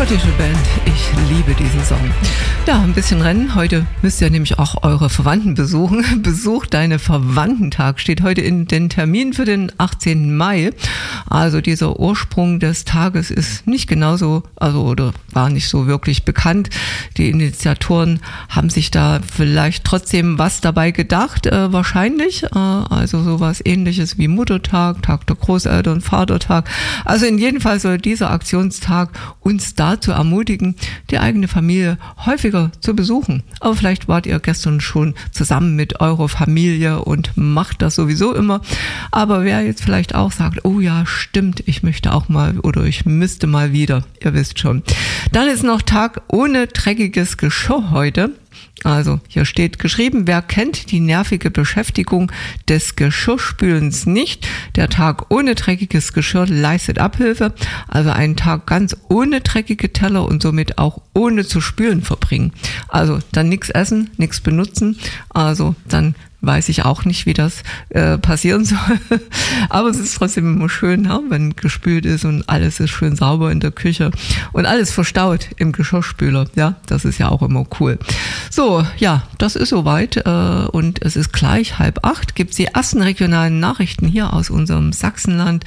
Schottische Band, ich liebe diesen Song. Ja, ein bisschen Rennen. Heute müsst ihr nämlich auch eure Verwandten besuchen. Besuch deine Verwandtentag steht heute in den Termin für den 18. Mai. Also dieser Ursprung des Tages ist nicht genauso, oder war nicht so wirklich bekannt. Die Initiatoren haben sich da vielleicht trotzdem was dabei gedacht, wahrscheinlich. Also sowas Ähnliches wie Muttertag, Tag der Großeltern, Vatertag. Also in jedem Fall soll dieser Aktionstag uns dazu ermutigen, die eigene Familie häufiger zu besuchen. Aber vielleicht wart ihr gestern schon zusammen mit eurer Familie und macht das sowieso immer. Aber wer jetzt vielleicht auch sagt, oh ja, stimmt, ich möchte auch mal oder ich müsste mal wieder, ihr wisst schon. Dann ist noch Tag ohne dreckiges Geschirr heute. Also hier steht geschrieben, wer kennt die nervige Beschäftigung des Geschirrspülens nicht? Der Tag ohne dreckiges Geschirr leistet Abhilfe, also einen Tag ganz ohne dreckige Teller und somit auch ohne zu spülen verbringen. Also dann nichts essen, nichts benutzen, also dann weiß ich auch nicht, wie das passieren soll. Aber es ist trotzdem immer schön, ja, wenn gespült ist und alles ist schön sauber in der Küche und alles verstaut im Geschirrspüler. Ja, das ist ja auch immer cool. So, ja, das ist soweit und es ist gleich 7:30. Gibt's die ersten regionalen Nachrichten hier aus unserem Sachsenland,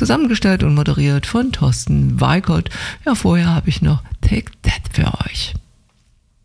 zusammengestellt und moderiert von Thorsten Weigert. Ja, vorher habe ich noch Take That für euch.